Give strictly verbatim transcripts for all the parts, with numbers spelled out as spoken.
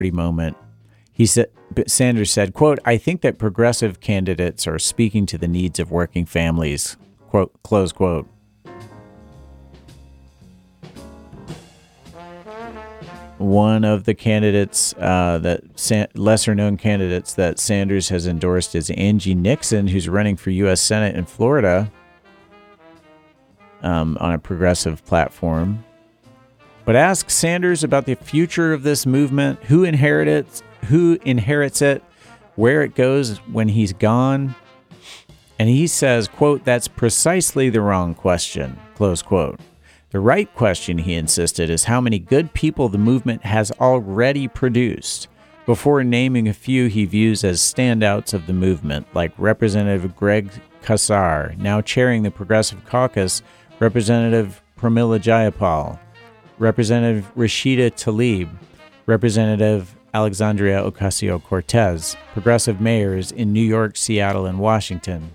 moment. He said, Sanders said, quote, "I think that progressive candidates are speaking to the needs of working families," quote, close quote. One of the candidates, uh, that San- lesser-known candidates that Sanders has endorsed is Angie Nixon, who's running for U S Senate in Florida um, on a progressive platform. But ask Sanders about the future of this movement, who inherits, who inherits it, where it goes when he's gone. And he says, quote, "That's precisely the wrong question," close quote. The right question, he insisted, is how many good people the movement has already produced, before naming a few he views as standouts of the movement, like Representative Greg Casar, now chairing the Progressive Caucus, Representative Pramila Jayapal, Representative Rashida Tlaib, Representative Alexandria Ocasio-Cortez, progressive mayors in New York, Seattle, and Washington.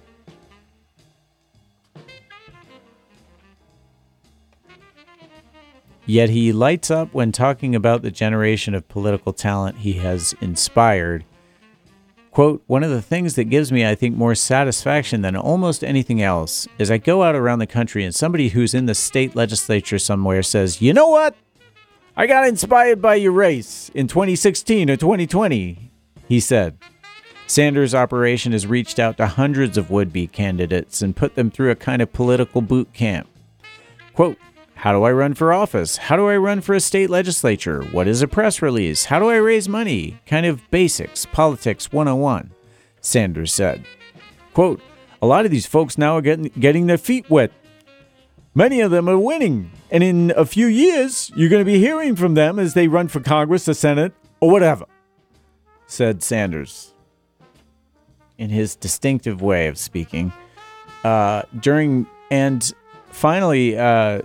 Yet he lights up when talking about the generation of political talent he has inspired. Quote, "One of the things that gives me, I think, more satisfaction than almost anything else is I go out around the country and somebody who's in the state legislature somewhere says, 'You know what? I got inspired by your race in twenty sixteen or twenty twenty, he said. Sanders' operation has reached out to hundreds of would-be candidates and put them through a kind of political boot camp. Quote, "How do I run for office? How do I run for a state legislature? What is a press release? How do I raise money? Kind of basics, politics one oh one, Sanders said. Quote, "A lot of these folks now are getting, getting their feet wet. Many of them are winning, and in a few years, you're going to be hearing from them as they run for Congress, the Senate, or whatever," said Sanders, in his distinctive way of speaking. Uh, during, and finally, uh,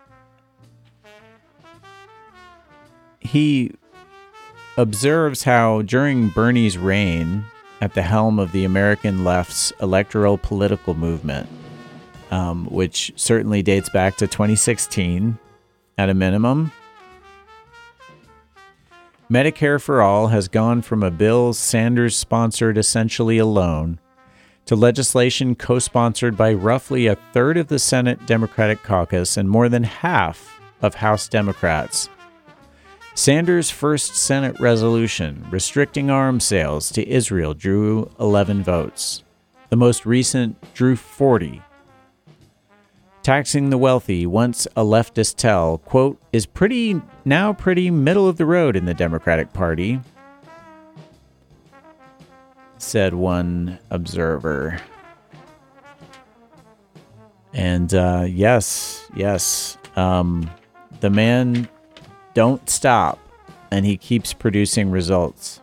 he observes how during Bernie's reign at the helm of the American left's electoral political movement, um, which certainly dates back to twenty sixteen at a minimum, Medicare for All has gone from a bill Sanders sponsored essentially alone to legislation co-sponsored by roughly a third of the Senate Democratic caucus and more than half of House Democrats. Sanders' first Senate resolution restricting arms sales to Israel drew eleven votes. The most recent drew forty. Taxing the wealthy, once a leftist tell, quote, "is pretty now pretty middle of the road in the Democratic Party," said one observer. And uh, yes, yes, um, the man don't stop, and he keeps producing results.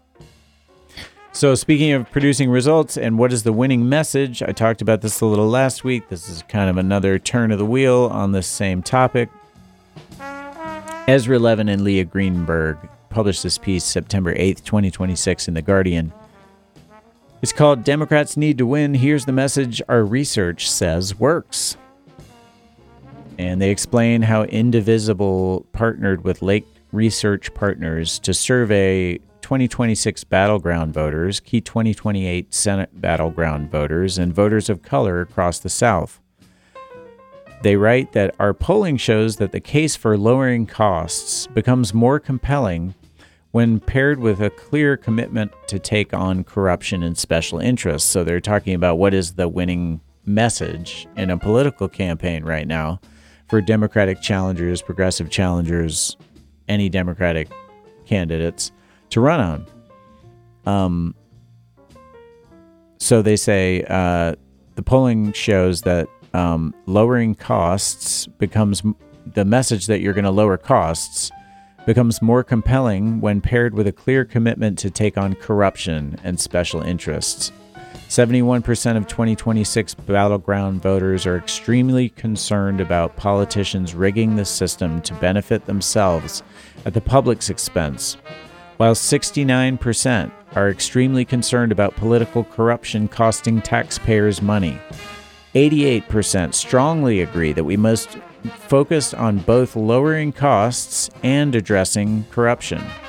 So speaking of producing results and what is the winning message, I talked about this a little last week. This is kind of another turn of the wheel on this same topic. Ezra Levin and Leah Greenberg published this piece September eighth, twenty twenty-six in The Guardian. It's called "Democrats Need to Win. Here's the Message Our Research Says Works." And they explain how Indivisible partnered with Lake Research Partners to survey twenty twenty-six battleground voters, key twenty twenty-eight Senate battleground voters, and voters of color across the South. They write that our polling shows that the case for lowering costs becomes more compelling when paired with a clear commitment to take on corruption and special interests. So they're talking about what is the winning message in a political campaign right now for Democratic challengers, progressive challengers, any Democratic candidates to run on. Um, so they say uh, the polling shows that um, lowering costs becomes the message that you're going to lower costs becomes more compelling when paired with a clear commitment to take on corruption and special interests. seventy-one percent of twenty twenty-six battleground voters are extremely concerned about politicians rigging the system to benefit themselves at the public's expense, while sixty-nine percent are extremely concerned about political corruption costing taxpayers money. eighty-eight percent strongly agree that we must focus on both lowering costs and addressing corruption.